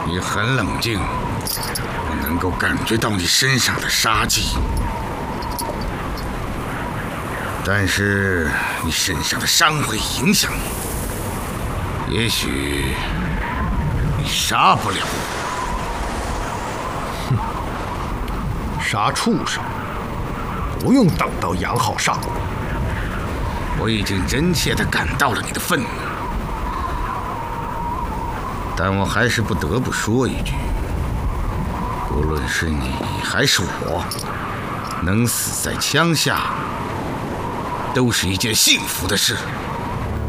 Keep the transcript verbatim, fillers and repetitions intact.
你很冷静，我能够感觉到你身上的杀机，但是你身上的伤会影响你，也许你杀不了我。 哼，杀畜生，不用等到杨浩上。 我已经真切地感到了你的愤怒，但我还是不得不说一句，无论是你还是我，能死在枪下，都是一件幸福的事。